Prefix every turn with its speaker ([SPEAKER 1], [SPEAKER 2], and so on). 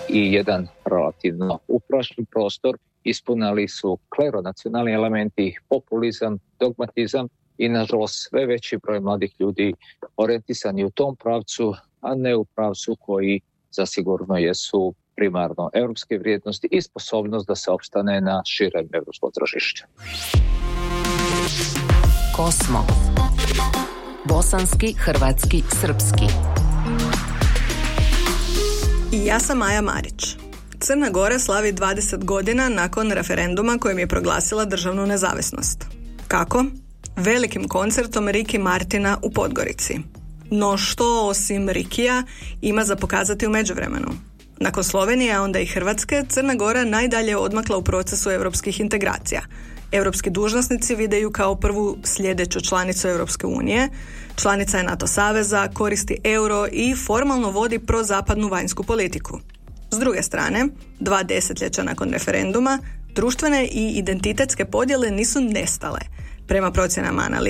[SPEAKER 1] i jedan relativno uprašen prostor. Ispunali su kleronacionalni elementi, populizam, dogmatizam i nažalost sve veći broj mladih ljudi orijentisani u tom pravcu, a ne u pravcu koji zasigurno jesu primarno europske vrijednosti i sposobnost da se opstane na širem europskom tržištu.
[SPEAKER 2] Kosmo. Bosanski, hrvatski, srpski.
[SPEAKER 3] I ja sam Maja Marić. Crna Gora slavi 20 godina nakon referenduma kojim je proglasila državnu nezavisnost. Kako? Velikim koncertom Ricky Martina u Podgorici. No što osim Rikija ima za pokazati u međuvremenu? Nakon Slovenije, a onda i Hrvatske, Crna Gora najdalje odmakla u procesu europskih integracija. Europski dužnosnici vide ju kao prvu sljedeću članicu Europske unije, članica je NATO saveza, koristi euro i formalno vodi prozapadnu vanjsku politiku. S druge strane, 2 desetljeća nakon referenduma, društvene i identitetske podjele nisu nestale. Prema procjenama